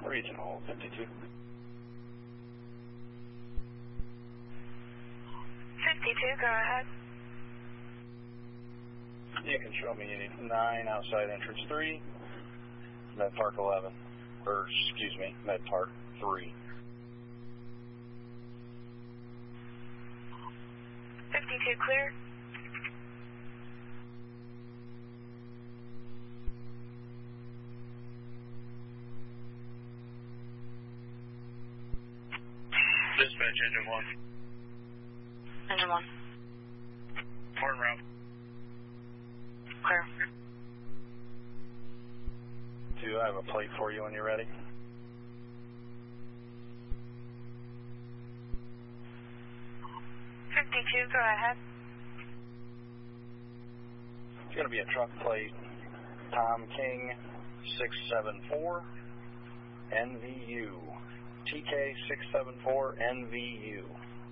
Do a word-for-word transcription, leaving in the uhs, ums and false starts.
Regional fifty-two. fifty-two, go ahead. You can show me nine outside entrance three, Med Park eleven, or excuse me, Med Park three. fifty-two clear. Dispatch, engine one. Engine one. Port route. Clear. Do I have a plate for you when you're ready? fifty-two, go ahead. It's going to be a truck plate, Tom King six seven four N V U. T K six seven four N V U.